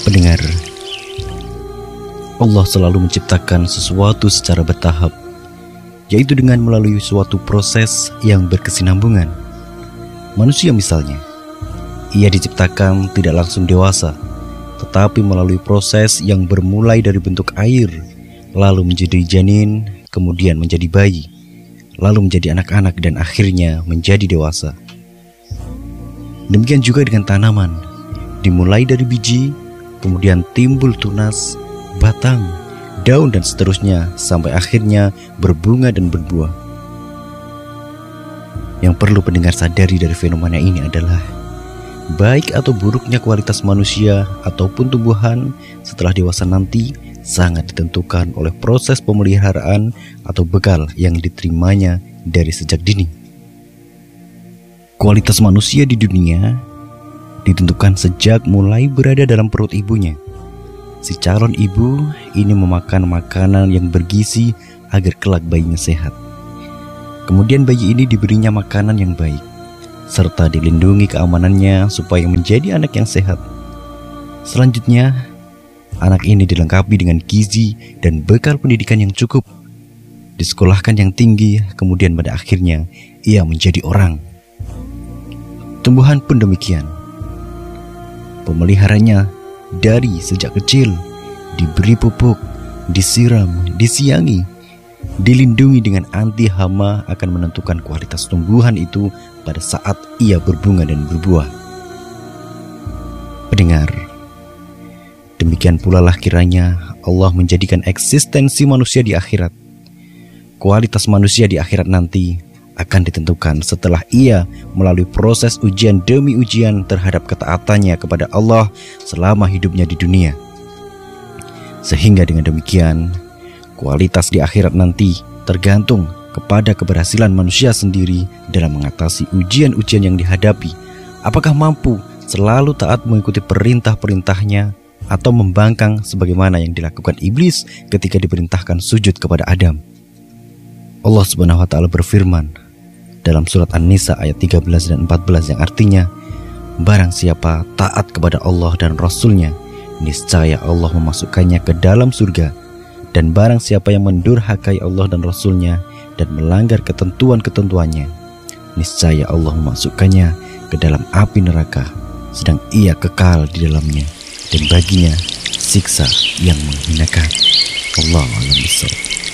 Pendengar, Allah selalu menciptakan sesuatu secara bertahap, yaitu dengan melalui suatu proses yang berkesinambungan. Manusia misalnya, ia diciptakan tidak langsung dewasa, tetapi melalui proses yang bermulai dari bentuk air, lalu menjadi janin, kemudian menjadi bayi, lalu menjadi anak-anak, dan akhirnya menjadi dewasa. Demikian juga dengan tanaman, dimulai dari biji, kemudian timbul tunas, batang, daun, dan seterusnya sampai akhirnya berbunga dan berbuah. Yang perlu pendengar sadari dari fenomena ini adalah baik atau buruknya kualitas manusia ataupun tumbuhan setelah dewasa nanti sangat ditentukan oleh proses pemeliharaan atau bekal yang diterimanya dari sejak dini. Kualitas manusia di dunia ditentukan sejak mulai berada dalam perut ibunya. Si calon ibu ini memakan makanan yang bergizi agar kelak bayinya sehat. Kemudian bayi ini diberinya makanan yang baik, serta dilindungi keamanannya supaya menjadi anak yang sehat. Selanjutnya, anak ini dilengkapi dengan gizi dan bekal pendidikan yang cukup, disekolahkan yang tinggi, kemudian pada akhirnya ia menjadi orang. Tumbuhan pun demikian. Pemeliharanya dari sejak kecil, diberi pupuk, disiram, disiangi, dilindungi dengan anti hama akan menentukan kualitas tumbuhan itu pada saat ia berbunga dan berbuah. Pendengar, demikian pula lah kiranya Allah menjadikan eksistensi manusia di akhirat. Kualitas manusia di akhirat nanti akan ditentukan setelah ia melalui proses ujian demi ujian terhadap ketaatannya kepada Allah selama hidupnya di dunia. Sehingga dengan demikian, kualitas di akhirat nanti tergantung kepada keberhasilan manusia sendiri dalam mengatasi ujian-ujian yang dihadapi. Apakah mampu selalu taat mengikuti perintah-perintahnya atau membangkang sebagaimana yang dilakukan iblis ketika diperintahkan sujud kepada Adam. Allah Subhanahu wa Ta'ala berfirman dalam surat An-Nisa ayat 13 dan 14 yang artinya, barang siapa taat kepada Allah dan Rasul-Nya, niscaya Allah memasukkannya ke dalam surga. Dan barang siapa yang mendurhakai Allah dan Rasul-Nya dan melanggar ketentuan-ketentuannya, niscaya Allah memasukkannya ke dalam api neraka, sedang ia kekal di dalamnya, dan baginya siksa yang menghinakan. Allahu a'lam bishawab.